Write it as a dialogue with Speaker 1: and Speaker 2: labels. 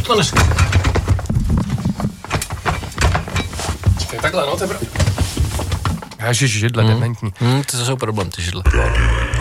Speaker 1: to nešlo. Čekaj, takhle, no, to je
Speaker 2: Ježiš, židle, dementní.
Speaker 3: To jsou problém, ty židle.